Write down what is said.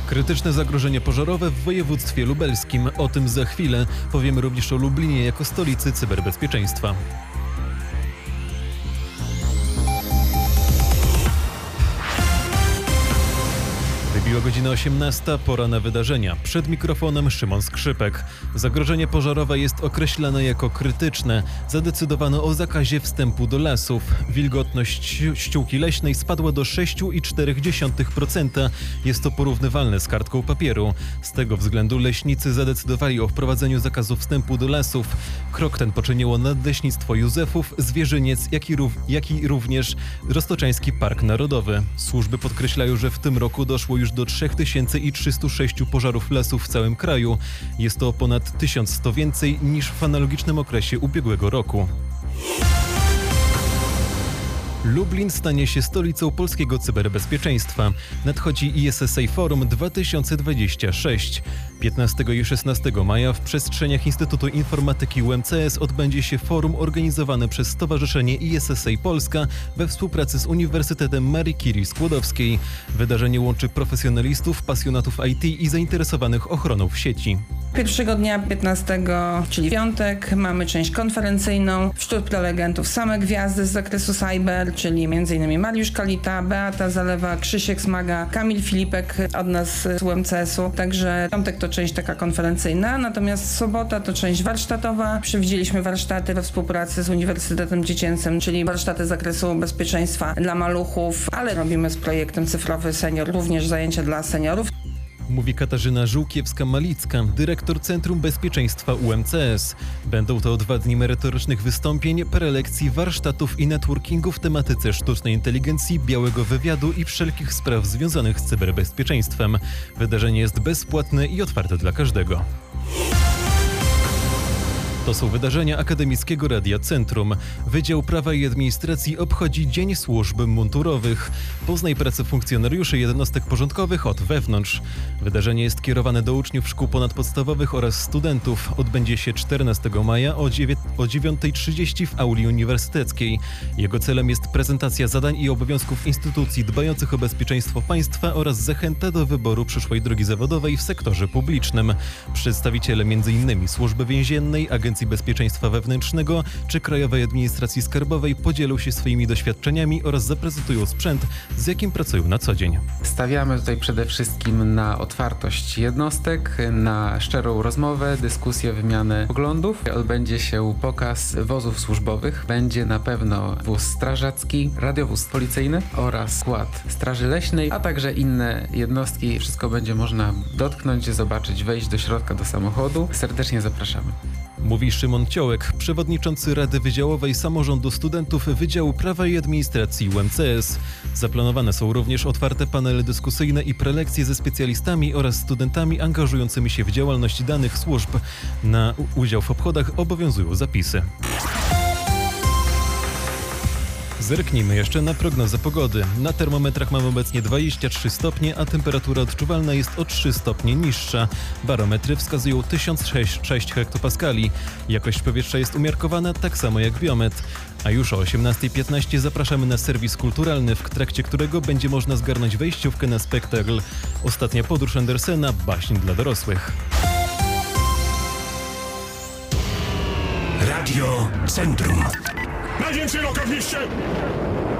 Krytyczne zagrożenie pożarowe w województwie lubelskim. O tym za chwilę. Powiemy również o Lublinie jako stolicy cyberbezpieczeństwa. Wybiła godzina 18, pora na wydarzenia. Przed mikrofonem Szymon Skrzypek. Zagrożenie pożarowe jest określane jako krytyczne. Zadecydowano o zakazie wstępu do lasów. Wilgotność ściółki leśnej spadła do 6,4%. Jest to porównywalne z kartką papieru. Z tego względu leśnicy zadecydowali o wprowadzeniu zakazu wstępu do lasów. Krok ten poczyniło Nadleśnictwo Józefów, Zwierzyniec, jak i również Roztoczański Park Narodowy. Służby podkreślają, że w tym roku doszło już do 3306 pożarów lasów w całym kraju. Jest to ponad 1100 więcej niż w analogicznym okresie ubiegłego roku. Lublin stanie się stolicą polskiego cyberbezpieczeństwa. Nadchodzi ISSA Forum 2026. 15 i 16 maja w przestrzeniach Instytutu Informatyki UMCS odbędzie się forum organizowane przez Stowarzyszenie ISSA Polska we współpracy z Uniwersytetem Marii Curie Skłodowskiej. Wydarzenie łączy profesjonalistów, pasjonatów IT i zainteresowanych ochroną w sieci. Pierwszego dnia, 15, czyli piątek, mamy część konferencyjną. Wśród prelegentów same gwiazdy z zakresu cyber, czyli m.in. Mariusz Kalita, Beata Zalewa, Krzysiek Smaga, Kamil Filipek od nas z UMCS-u. Także piątek to część taka konferencyjna, natomiast sobota to część warsztatowa. Przewidzieliśmy warsztaty we współpracy z Uniwersytetem Dziecięcym, czyli warsztaty z zakresu bezpieczeństwa dla maluchów, ale robimy z projektem Cyfrowy Senior również zajęcia dla seniorów. Mówi Katarzyna Żółkiewska-Malicka, dyrektor Centrum Bezpieczeństwa UMCS. Będą to 2 dni merytorycznych wystąpień, prelekcji, warsztatów i networkingu w tematyce sztucznej inteligencji, białego wywiadu i wszelkich spraw związanych z cyberbezpieczeństwem. Wydarzenie jest bezpłatne i otwarte dla każdego. To są wydarzenia Akademickiego Radia Centrum. Wydział Prawa i Administracji obchodzi Dzień Służb Mundurowych. Poznaj pracę funkcjonariuszy jednostek porządkowych od wewnątrz. Wydarzenie jest kierowane do uczniów szkół ponadpodstawowych oraz studentów. Odbędzie się 14 maja o 9:30 w auli uniwersyteckiej. Jego celem jest prezentacja zadań i obowiązków instytucji dbających o bezpieczeństwo państwa oraz zachęta do wyboru przyszłej drogi zawodowej w sektorze publicznym. Przedstawiciele m.in. Służby Więziennej, Agencji Bezpieczeństwa Wewnętrznego czy Krajowej Administracji Skarbowej podzielą się swoimi doświadczeniami oraz zaprezentują sprzęt, z jakim pracują na co dzień. Stawiamy tutaj przede wszystkim na otwartość jednostek, na szczerą rozmowę, dyskusję, wymianę poglądów. Odbędzie się pokaz wozów służbowych. Będzie na pewno wóz strażacki, radiowóz policyjny oraz skład Straży Leśnej, a także inne jednostki. Wszystko będzie można dotknąć, zobaczyć, wejść do środka, do samochodu. Serdecznie zapraszamy. Mówi Szymon Ciołek, przewodniczący Rady Wydziałowej Samorządu Studentów Wydziału Prawa i Administracji UMCS. Zaplanowane są również otwarte panele dyskusyjne i prelekcje ze specjalistami oraz studentami angażującymi się w działalność danych służb. Na udział w obchodach obowiązują zapisy. Zerknijmy jeszcze na prognozę pogody. Na termometrach mamy obecnie 23 stopnie, a temperatura odczuwalna jest o 3 stopnie niższa. Barometry wskazują 1006 hektopaskali. Jakość powietrza jest umiarkowana, tak samo jak biometr. A już o 18:15 zapraszamy na serwis kulturalny, w trakcie którego będzie można zgarnąć wejściówkę na spektakl Ostatnia podróż Andersena, baśń dla dorosłych. Radio Centrum. Najwięcej lokal w mieście!